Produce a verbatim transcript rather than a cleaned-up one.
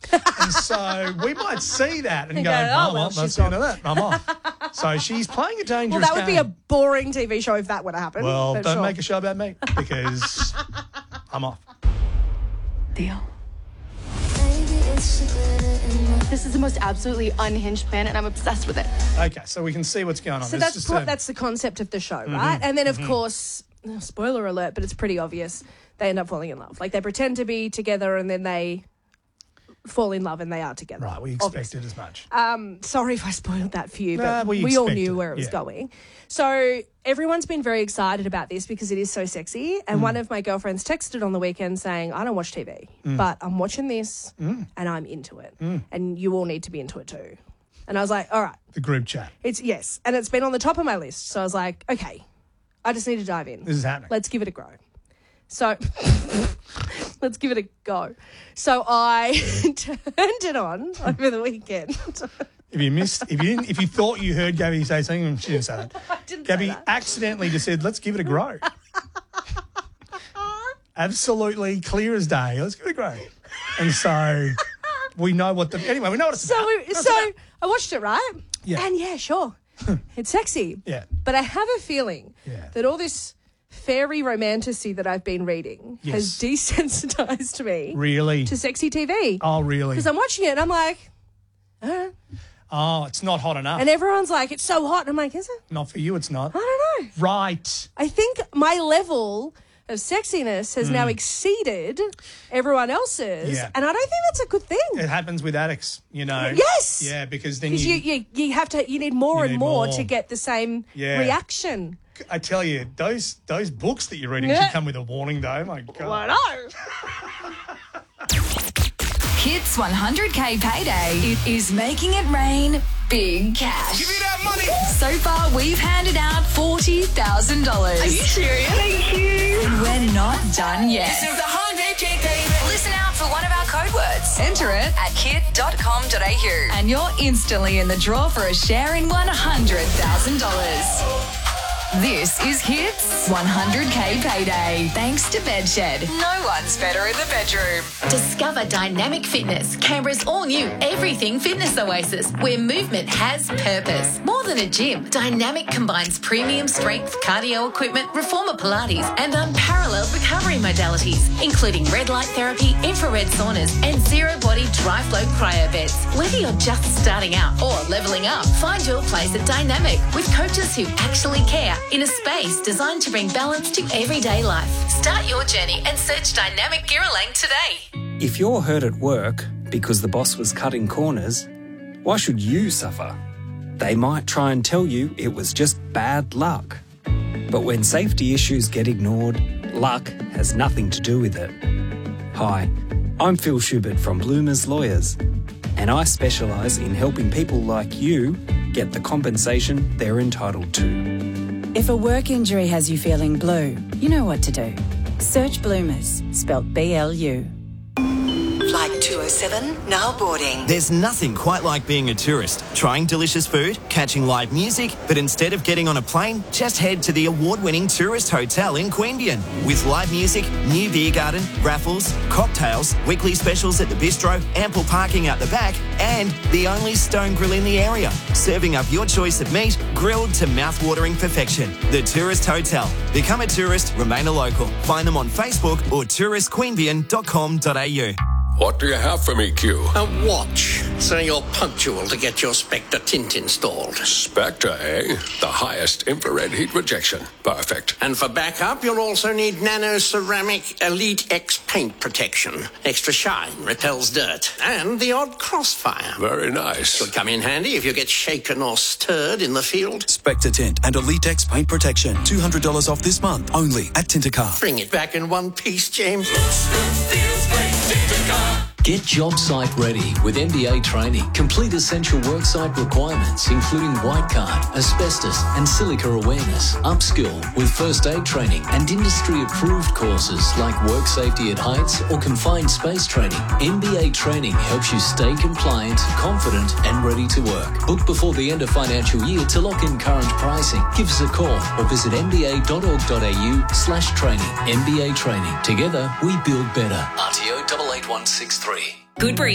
And so we might see that and You go, go, oh, oh, well, well, that's she's the end of that. I'm off. So she's playing a dangerous Well, that would game. be a boring T V show if that would happen. Well, but don't sure. make a show about me because I'm off. Deal. This is the most absolutely unhinged planet, and I'm obsessed with it. Okay, so we can see what's going on. So It's that's just pro- a- that's the concept of the show, right? And then, of Mm-hmm. course, oh, spoiler alert, but it's pretty obvious, they end up falling in love. Like, they pretend to be together and then they fall in love and they are together. right. We obviously. expected as much. Um, sorry if I spoiled that for you, Nah, but we we all expected, knew where it was yeah. going. So everyone's been very excited about this because it is so sexy. And Mm. one of my girlfriends texted on the weekend saying, I don't watch T V, Mm. but I'm watching this and I'm into it. And you all need to be into it too. And I was like, all right, The group chat. it's yes. And it's been on the top of my list. So I was like, okay, I just need to dive in. This is happening. Let's give it a go. So let's give it a go. So I turned it on over the weekend. If you missed, if you didn't, if you thought you heard Gabby say something, she didn't say that. I didn't Gabby say that. accidentally just said, "Let's give it a go." Absolutely clear as day. Let's give it a go. And so we know what the anyway. We know what it's So about. we, That's so about. I watched it, right? Yeah. And yeah, sure, it's sexy. Yeah. But I have a feeling Yeah. that all this fairy romantasy that I've been reading has Yes. desensitized me Really? to sexy T V. Oh, really? Because I'm watching it and I'm like, uh, Oh, it's not hot enough. and everyone's like, it's so hot. And I'm like, is it? Not for you. It's not. I don't know. Right. I think my level of sexiness has now exceeded everyone else's. Mm. Yeah. And I don't think that's a good thing. It happens with addicts, you know. Yes. Yeah, because then Because you, you, you, you have to, you need more You and need more, more. to get the same Yeah. reaction. I tell you, those those books that you're reading Yeah. should come with a warning, though. My God. know. Hits one hundred K payday. It is making it rain big cash. Give me that money. So far, we've handed out forty thousand dollars. Are you serious? Thank you. And we're not done yet. This is the one hundred K baby. Listen out for one of our code words. Enter it at kit dot com dot a u and you're instantly in the draw for a share in one hundred thousand dollars. This is Hits one hundred K Payday. Thanks to Bedshed. No one's better in the bedroom. Discover Dynamic Fitness, Canberra's all-new everything fitness oasis, where movement has purpose. More than a gym, Dynamic combines premium strength cardio equipment, reformer Pilates, and unparalleled recovery modalities, including red light therapy, infrared saunas, and zero-body dry flow cryo beds. Whether you're just starting out or leveling up, find your place at Dynamic with coaches who actually care in a space designed to bring balance to everyday life. Start your journey and search Dynamic Girralang today. If you're hurt at work because the boss was cutting corners, why should you suffer? They might try and tell you it was just bad luck. But when safety issues get ignored, luck has nothing to do with it. Hi, I'm Phil Schubert from Bloomers Lawyers, and I specialise in helping people like you get the compensation they're entitled to. If a work injury has you feeling blue, you know what to do. Search Bloomers, spelt B L U. Flight two oh seven, now boarding. There's nothing quite like being a tourist, trying delicious food, catching live music, but instead of getting on a plane, just head to the award-winning Tourist Hotel in Queanbeyan. With live music, new beer garden, raffles, cocktails, weekly specials at the bistro, ample parking out the back, and the only stone grill in the area, serving up your choice of meat, grilled to mouth-watering perfection. The Tourist Hotel. Become a tourist, remain a local. Find them on Facebook or tourist queanbeyan dot com dot a u. What do you have for me, Q? A watch, so you're punctual to get your Spectre tint installed. Spectre, eh? The highest infrared heat rejection. Perfect. And for backup, you'll also need Nano Ceramic Elite X paint protection. Extra shine, repels dirt, and the odd crossfire. Very nice. Could come in handy if you get shaken or stirred in the field. Spectre Tint and Elite X paint protection. two hundred dollars off this month, only at Tintercar. Bring it back in one piece, James. Get job site ready with M B A training. Complete essential worksite requirements, including white card, asbestos and silica awareness. Upskill with first aid training and industry-approved courses like work safety at heights or confined space training. M B A training helps you stay compliant, confident and ready to work. Book before the end of financial year to lock in current pricing. Give us a call or visit m b a dot org dot a u slash training. M B A training. Together, we build better. R T O eight eight one six three. Good breeze.